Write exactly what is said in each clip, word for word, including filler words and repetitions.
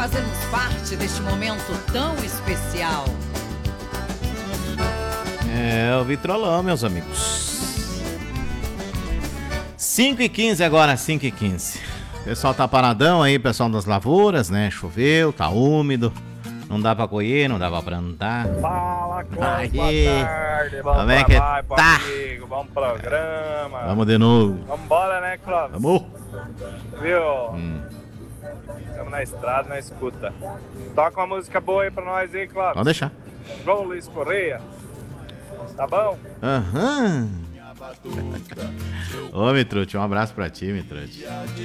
fazermos parte deste momento tão especial. É o Vitrolão, meus amigos. cinco e quinze agora, cinco e quinze. O pessoal tá paradão aí, pessoal das lavouras, né? Choveu, tá úmido. Não dá pra colher, não dá pra plantar. Fala, Cláudio, boa tarde. Bom Como é que trabalho, tá? amigo. Bom programa. Vamos de novo. Vambora, né, Cláudio? Vamos. Viu? Hum. Estamos na estrada, na escuta. Toca uma música boa aí pra nós aí, Cláudio. Pode deixar. João Luiz Correia. Tá bom? Aham. Ô, Mitrute, um abraço pra ti, Mitrute.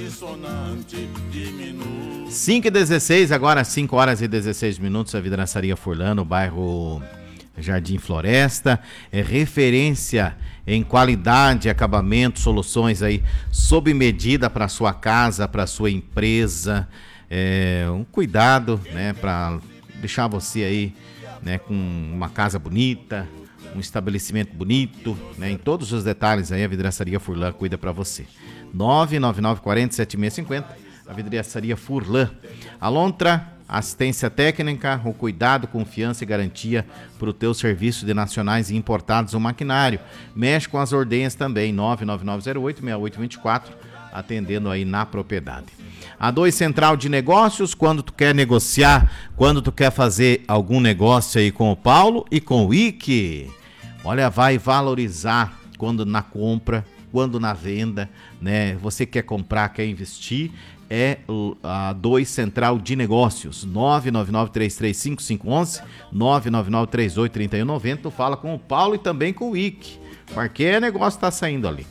cinco e dezesseis, agora cinco horas e dezesseis minutos, a Vidraçaria Furlan, no bairro Jardim Floresta. É referência em qualidade, acabamento, soluções aí sob medida para sua casa, para sua empresa. É, um cuidado, né, para deixar você aí, né, com uma casa bonita, um estabelecimento bonito, né? Em todos os detalhes aí a Vidraçaria Furlan cuida para você. nove nove nove quatro zero sete seis cinco zero, a Vidraçaria Furlan. A Lontra, assistência técnica, o cuidado, confiança e garantia para o teu serviço de nacionais e importados ou maquinário. Mexe com as ordenhas também, nove nove nove zero oito seis oito dois quatro, atendendo aí na propriedade. A dois Central de Negócios, quando tu quer negociar, quando tu quer fazer algum negócio aí com o Paulo e com o Ike, olha, vai valorizar quando na compra, quando na venda, né? Você quer comprar, quer investir, é a dois Central de Negócios, nove nove nove três três cinco cinco um um, nove nove nove três oito três um nove zero, fala com o Paulo e também com o Ike, porque negócio tá saindo ali.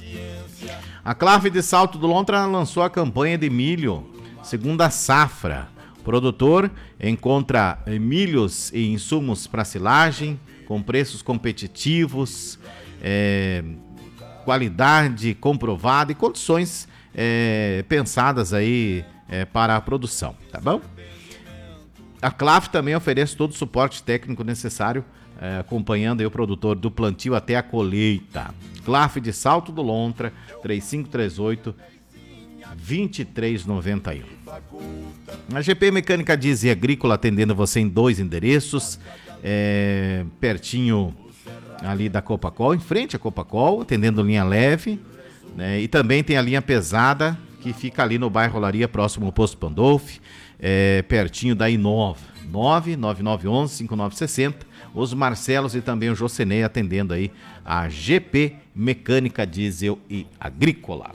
A Clave de Salto do Lontra lançou a campanha de milho segunda safra. O produtor encontra milhos e insumos para silagem com preços competitivos, é, qualidade comprovada e condições é, pensadas aí é, para a produção, tá bom? A Clave também oferece todo o suporte técnico necessário, é, acompanhando aí o produtor do plantio até a colheita. Clave de Salto do Lontra, três cinco três oito, dois três nove um. A G P Mecânica Diesel e Agrícola atendendo você em dois endereços, é, pertinho ali da Copacol, em frente à Copacol, atendendo linha leve, né, e também tem a linha pesada, que fica ali no bairro Olaria, próximo ao Posto Pandolfi, é, pertinho da Inova, nove nove nove um um cinco nove seis zero. Os Marcelos e também o Jocenei atendendo aí a G P Mecânica Diesel e Agrícola.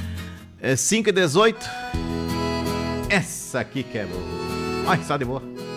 É cinco e dezoito. Essa aqui que é boa. Olha, só de boa.